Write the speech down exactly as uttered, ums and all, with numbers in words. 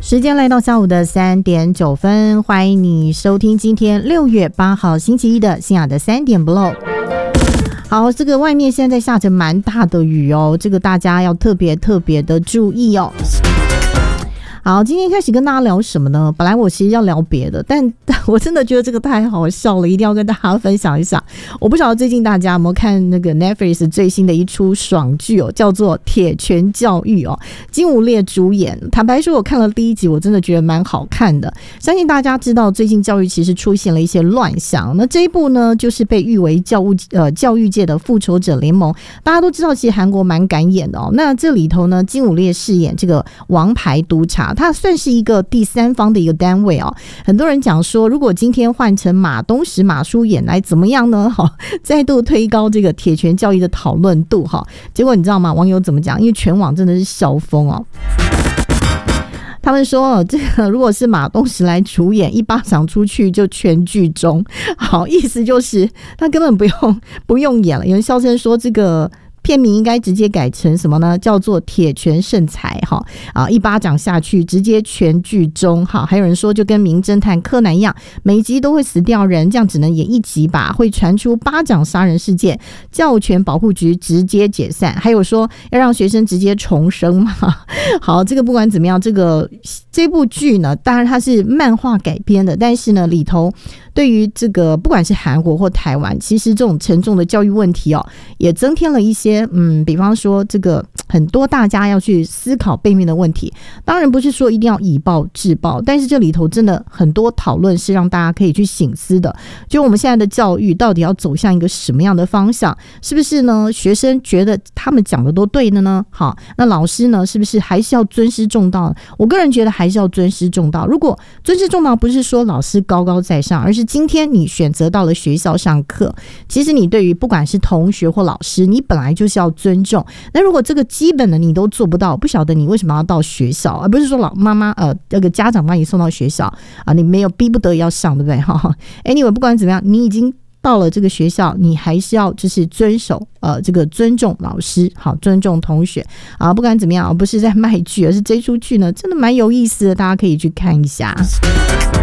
时间来到下午的三点九分，欢迎你收听今天六月八号星期一的新雅的三点 Blow。好，这个外面现在下着蛮大的雨哦，这个大家要特别特别的注意哦。好，今天开始跟大家聊什么呢？本来我其实要聊别的，但我真的觉得这个太好笑了，一定要跟大家分享一下。我不晓得最近大家有没有看那个 Netflix 最新的一出爽剧哦，叫做《铁拳教育》哦，金武烈主演。坦白说，我看了第一集，我真的觉得蛮好看的。相信大家知道，最近教育其实出现了一些乱象。那这一部呢，就是被誉为教育呃教育界的复仇者联盟。大家都知道，其实韩国蛮敢演的哦。那这里头呢，金武烈饰演这个王牌督察。它算是一个第三方的一个单位哦，很多人讲说，如果今天换成马东石马叔演来怎么样呢？哈，再度推高这个铁拳教育的讨论度哈。结果你知道吗？网友怎么讲？因为全网真的是笑疯哦。他们说，这个如果是马东石来主演，一巴掌出去就全剧终。好，意思就是他根本不用不用演了。有人笑称说，这个片名应该直接改成什么呢？叫做铁拳圣才哈啊，一巴掌下去直接全剧终哈。还有人说就跟名侦探柯南一样，每一集都会死掉人，这样只能演一集吧？会传出巴掌杀人事件，教权保护局直接解散。还有说要让学生直接重生嘛？好，这个不管怎么样，这个这部剧呢，当然它是漫画改编的，但是呢里头对于这个不管是韩国或台湾，其实这种沉重的教育问题哦，也增添了一些嗯，比方说这个很多大家要去思考背面的问题。当然不是说一定要以暴制暴，但是这里头真的很多讨论是让大家可以去省思的。就我们现在的教育到底要走向一个什么样的方向？是不是呢？学生觉得他们讲的都对的呢？好，那老师呢？是不是还是要尊师重道？我个人觉得还是要尊师重道。如果尊师重道不是说老师高高在上，而是今天你选择到了学校上课，其实你对于不管是同学或老师，你本来就是要尊重。那如果这个基本的你都做不到，不晓得你为什么要到学校，而不是说老妈妈呃那个家长把你送到学校啊，你没有逼不得已要上，对不对？哈 ，anyway 不管怎么样，你已经到了这个学校，你还是要就是遵守呃这个尊重老师，好尊重同学啊。不管怎么样，不是在卖剧，而是这出剧呢真的蛮有意思的，大家可以去看一下。